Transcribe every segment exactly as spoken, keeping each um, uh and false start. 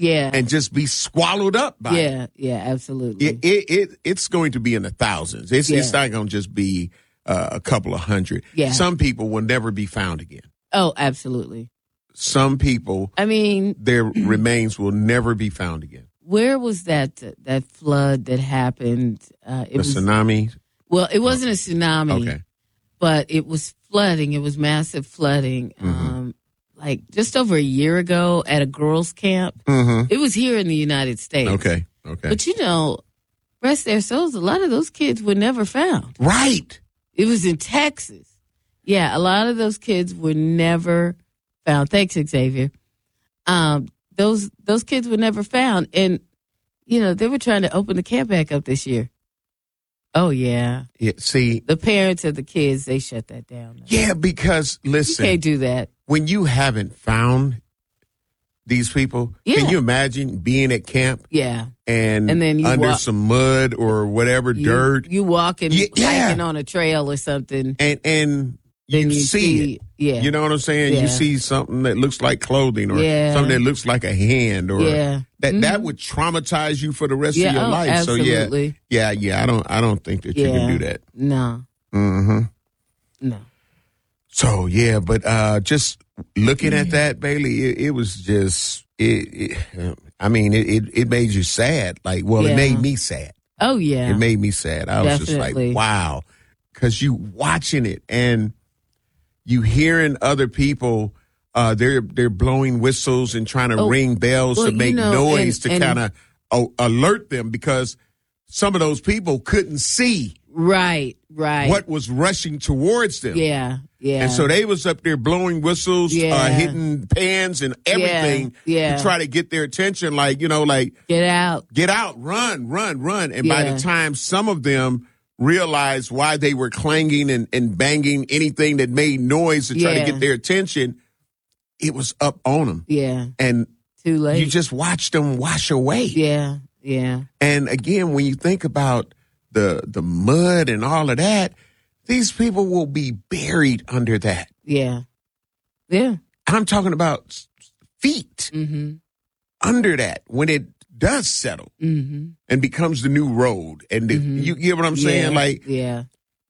Yeah. And just be swallowed up by yeah, it. Yeah, absolutely. It, it, it It's going to be in the thousands. It's, yeah. it's not going to just be uh, a couple of hundred. Yeah. Some people will never be found again. Oh, absolutely. Some people, I mean, their remains will never be found again. Where was that that flood that happened? Uh, it the was, tsunami? Well, it wasn't a tsunami, okay. but it was flooding. It was massive flooding. Mm-hmm. Um, like just over a year ago at a girls' camp. Mm-hmm. It was here in the United States. Okay, okay. But you know, rest their souls, a lot of those kids were never found. Right. It was in Texas. Yeah, a lot of those kids were never found. Thanks, Xavier. Um, those those kids were never found. And, you know, they were trying to open the camp back up this year. Oh, yeah. Yeah, see. The parents of the kids, they shut that down. Yeah, because, listen. You can't do that. When you haven't found these people, yeah. can you imagine being at camp? Yeah. And, and then you under walk, some mud or whatever, you, dirt. You walking, yeah, hiking yeah. on a trail or something. And and you, you see, see it. Yeah. You know what I'm saying? Yeah. You see something that looks like clothing or yeah. something that looks like a hand or yeah. that, mm-hmm. that would traumatize you for the rest yeah, of your oh, life. Absolutely. So yeah, yeah, yeah. I don't I don't think that yeah. you can do that. No. Mm-hmm. No. So yeah, but uh, just looking at that, Bailey, it, it was just it, it I mean, it, it it made you sad. Like, well, yeah. it made me sad. Oh yeah. It made me sad. I was Definitely. just like, wow. Because you watching it and you hearing other people, uh, they're they're blowing whistles and trying to oh, ring bells well, to make you know, noise and, to kind of oh, alert them because some of those people couldn't see right, right what was rushing towards them. Yeah, yeah. And so they was up there blowing whistles, yeah. uh, hitting pans and everything yeah, yeah. to try to get their attention. Like, you know, like get out, get out, run, run, run. And yeah. by the time some of them realized why they were clanging and, and banging anything that made noise to try yeah. to get their attention, it was up on them. Yeah. And too late. you just watched them wash away. Yeah. Yeah. And again, when you think about the the mud and all of that, these people will be buried under that. Yeah. Yeah. I'm talking about feet mm-hmm. under that when it does settle mm-hmm. and becomes the new road. And the, mm-hmm. you get what I'm saying? Yeah. Like, yeah.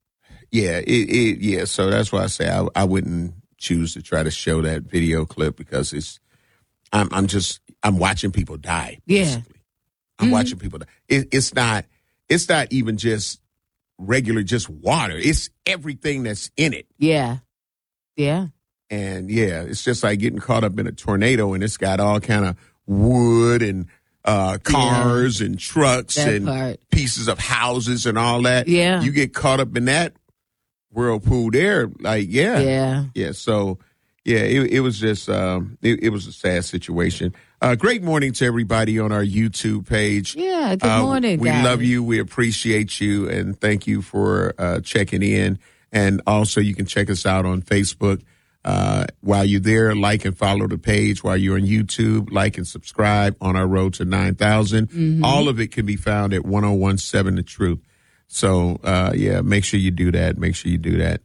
Yeah, it, it, yeah. So that's why I say I, I wouldn't choose to try to show that video clip because it's, I'm, I'm just, I'm watching people die. Basically. Yeah. I'm mm-hmm. watching people die. It, it's not, it's not even just regular, just water. It's everything that's in it. Yeah. Yeah. And yeah, it's just like getting caught up in a tornado and it's got all kind of wood and uh, cars yeah. and trucks that and part. pieces of houses and all that. Yeah. You get caught up in that whirlpool there. Like, yeah. Yeah. Yeah. So, yeah, it, it was just, um, it, it was a sad situation. Uh, great morning to everybody on our YouTube page. Yeah. Good uh, morning, We guys. love you. We appreciate you. And thank you for uh, checking in. And also you can check us out on Facebook. Uh, while you're there, like and follow the page. While you're on YouTube, like and subscribe on our road to nine thousand. Mm-hmm. All of it can be found at one oh one seven The Truth. So, uh, yeah, make sure you do that. Make sure you do that.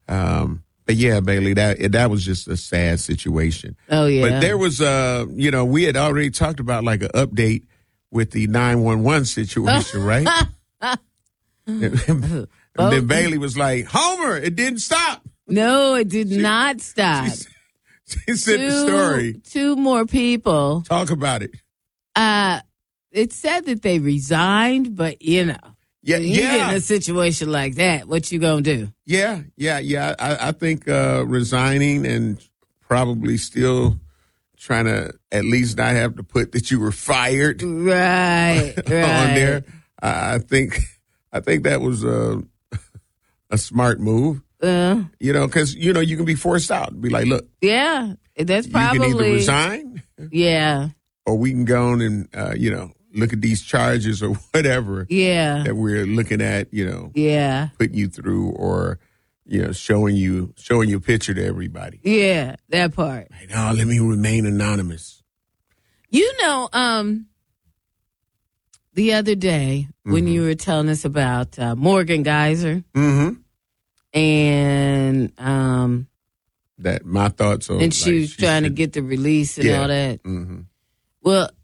Um, but yeah, Bailey, that, that was just a sad situation. Oh, yeah. But there was, uh, you know, we had already talked about like an update with the nine one one situation, right? and oh. then Bailey was like, Homer, it didn't stop. No, it did she, not stop. She, she said two, the story. Two more people. Talk about it. Uh, it said that they resigned, but you know, yeah, when you yeah. get in a situation like that, what you gonna do? Yeah, yeah, yeah. I, I think uh, resigning and probably still trying to at least not have to put that you were fired, right, right. on there. I think, I think that was a a smart move. Uh, you know, because, you know, you can be forced out. Be like, look. Yeah, that's probably. You can either resign. Yeah. Or we can go on and, uh, you know, look at these charges or whatever. Yeah. That we're looking at, you know. Yeah. Putting you through or, you know, showing you, showing your picture to everybody. Yeah, that part. Like, oh, let me remain anonymous. You know, um, the other day mm-hmm. when you were telling us about uh, Morgan Geyser. Mm-hmm. And um, that my thoughts on, and she like, was she trying should, to get the release and yeah. all that. Mm-hmm. Well,